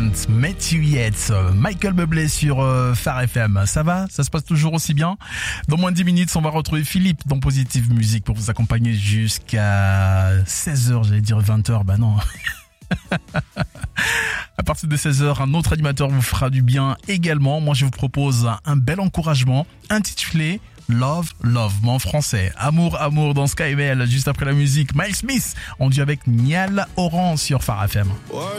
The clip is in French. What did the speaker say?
Haven't Met You Yet. Michael Bublé sur Phare FM. Ça va? Ça se passe toujours aussi bien? Dans moins de 10 minutes, on va retrouver Philippe dans Positive Musique pour vous accompagner jusqu'à 16h, j'allais dire 20h, bah non. À partir de 16h, un autre animateur vous fera du bien également. Moi, je vous propose un bel encouragement intitulé Love, Love, mais en français. Amour, amour dans Skymail. Juste après la musique, Miles Smith, on dit avec Niall Oran sur Phare FM. What